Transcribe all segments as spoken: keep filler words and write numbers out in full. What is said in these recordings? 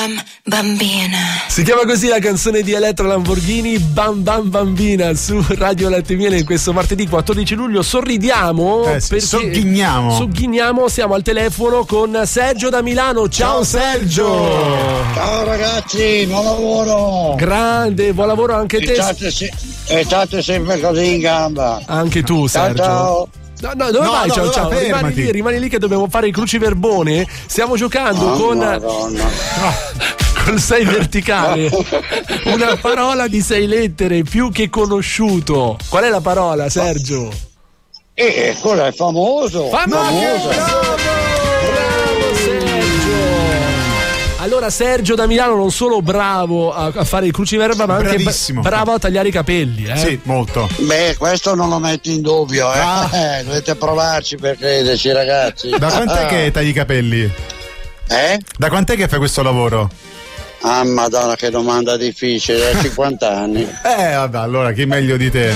bam bambina. Si chiama così la canzone di Elettra Lamborghini, Bam Bam Bambina, su Radio Latte e Miele questo martedì quattordici luglio. Sorridiamo eh sì, perché sogghigniamo. Sogghigniamo, siamo al telefono con Sergio da Milano. Ciao, Ciao Sergio. Ciao ragazzi, buon lavoro. Grande, buon lavoro anche e te. State, se- e state sempre così in gamba. Anche tu, Sergio. Ciao. No, no, dove no, vai? No, ciao, ciao. fermati. Rimani lì, rimani lì che dobbiamo fare il cruciverbone. Stiamo giocando Oh, con. Madonna. Col sei verticale. Una parola di sei lettere, più che conosciuto. Qual è la parola, Sergio? Eh, quello è famoso. Famoso. famoso. Bravo, bravo Sergio. Allora Sergio da Milano non solo bravo a, a fare il cruciverba, ma anche Bravissimo. bravo a tagliare i capelli, eh? Sì, molto. Beh, questo non lo metto in dubbio, eh. Ah. Eh, dovete provarci per crederci, ragazzi. Da quant'è che tagli i capelli? Eh? Da quant'è che fai questo lavoro? Ah, madonna, che domanda difficile, da cinquanta anni. Eh, vabbè, allora chi meglio di te?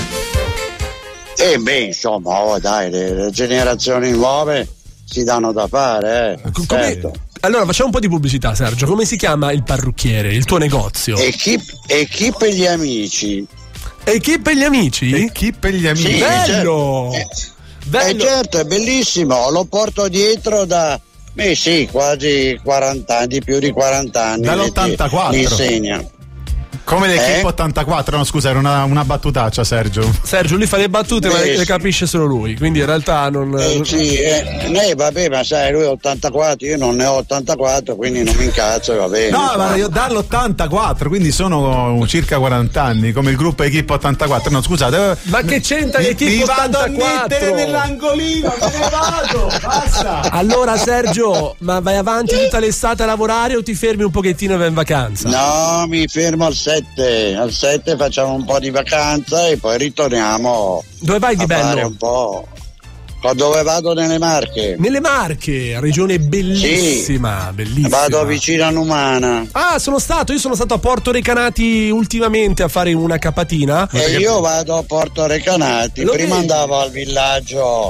E beh, insomma, oh, dai, le, le generazioni nuove si danno da fare, eh. Come- Certo. Allora facciamo un po' di pubblicità, Sergio. Come si chiama il parrucchiere, il tuo negozio? E chi, e chi per gli amici? E chi per gli amici? E chi per gli amici? Sì, Bello! Eh, Bello! Eh, certo, è bellissimo, lo porto dietro da, eh sì, quasi quaranta anni, di più di quaranta anni. Dall'ottantaquattro. Mi insegna. Come l'Equipe Eh? ottantaquattro, no scusa, era una, una battutaccia, Sergio. Sergio, lui fa le battute, Beh, ma le sì. capisce solo lui. Quindi in realtà non. Eh, non- sì, eh, eh, vabbè, ma sai, lui è ottantaquattro, io non ne ho ottantaquattro, quindi non mi incazzo e va bene. No, insomma. ma io dall'ottantaquattro, quindi sono circa quaranta anni, come il gruppo Equipe ottantaquattro. No, scusate. Ma che c'entra mi, l'Equipe mi vado a ottantaquattro? mettere nell'angolino, me ne vado, basta. Allora Sergio, ma vai avanti tutta l'estate a lavorare o ti fermi un pochettino e vai in vacanza? No, mi fermo al sette, al sette facciamo un po' di vacanza e poi ritorniamo Dove vai di a fare bello? un po'. Dove vado? Nelle Marche. Nelle Marche, regione bellissima, bellissima. Vado vicino a Numana. Ah, sono stato, io sono stato a Porto Recanati ultimamente a fare una capatina. E io vado a Porto Recanati. Lo Prima vedi? andavo al villaggio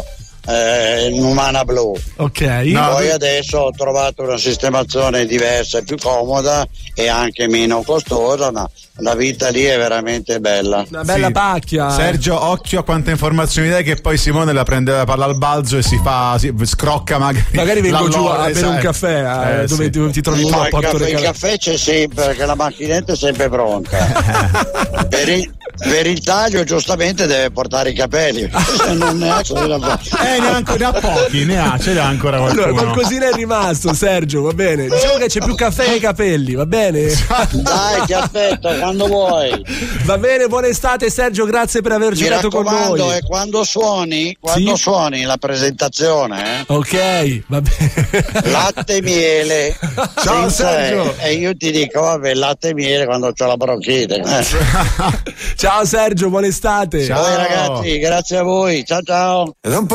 eh, Numana Blu. Ok. No. Poi adesso ho trovato una sistemazione diversa, più comoda e anche meno costosa, ma la vita lì è veramente bella. Una bella Sì. pacchia. Sergio, occhio a quante informazioni dai, che poi Simone la prende la palla al balzo e si fa, si scrocca magari. Magari vengo giù l'allora, a bere un sai. caffè, eh, Eh, dove sì. ti, ti trovi tu No, a il, Porto caffè, il Recanati. caffè c'è sempre, perché la macchinetta è sempre pronta. per, il, per il taglio giustamente deve portare i capelli. Non ne ha, cosa da fare. Eh, neanche, ne ha pochi, ne ha, ce l'ha ancora qualcuno. Allora, qualcosina è rimasto, Sergio, va bene. Diciamo che c'è più caffè che capelli, va bene? Dai, ti aspetto quando vuoi. Va bene, buona estate Sergio, grazie per aver Mi giocato con raccomando, noi. e quando suoni, quando Sì? suoni la presentazione, eh? Ok, va bene. Latte e miele. Ciao, Senza Sergio. E, e io ti dico, vabbè, latte e miele quando c'ho la bronchite. Eh. Ciao Sergio, buona estate. Ciao. Poi ragazzi, grazie a voi. Ciao ciao. Ed è un po'